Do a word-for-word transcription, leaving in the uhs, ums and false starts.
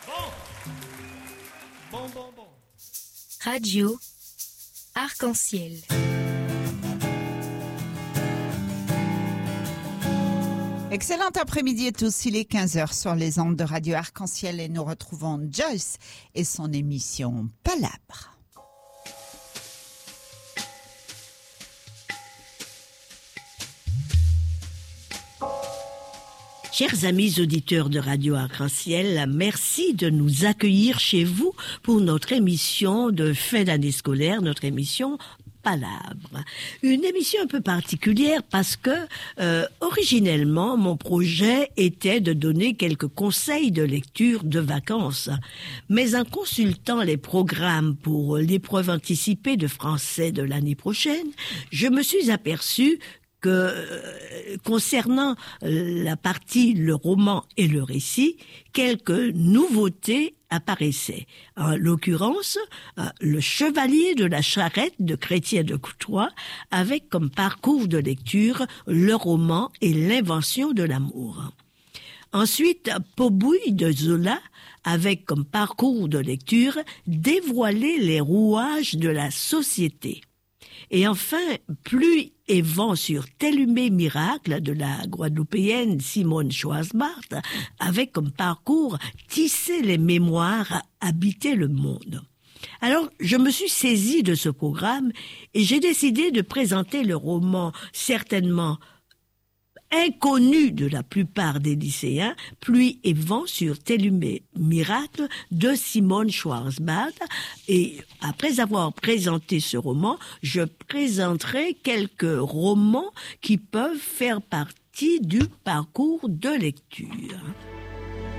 Bon, bon, bon. Radio Arc-en-Ciel. Excellent après-midi à tous, il est quinze heures sur les ondes de Radio Arc-en-Ciel et nous retrouvons Joyce et son émission Palabre. Chers amis auditeurs de Radio Arc-en-Ciel, merci de nous accueillir chez vous pour notre émission de fin d'année scolaire, notre émission Palabre. Une émission un peu particulière parce que, euh, originellement, mon projet était de donner quelques conseils de lecture de vacances. Mais en consultant les programmes pour l'épreuve anticipée de français de l'année prochaine, je me suis aperçue que euh, concernant euh, la partie le roman et le récit, quelques nouveautés apparaissaient. En l'occurrence, euh, le Chevalier de la Charrette de Chrétien de Courtois, avec comme parcours de lecture le roman et l'invention de l'amour. Ensuite, Pobouille de Zola, avec comme parcours de lecture dévoiler les rouages de la société. Et enfin, Pluie et vent sur Tellumé Miracle de la Guadeloupéenne Simone Schwarzbart, avec comme parcours tisser les mémoires, habiter le monde. Alors, je me suis saisie de ce programme et j'ai décidé de présenter le roman certainement inconnu de la plupart des lycéens, Pluie et vent sur Tellumé Miracle de Simone Schwarzbart. Et après avoir présenté ce roman, je présenterai quelques romans qui peuvent faire partie du parcours de lecture.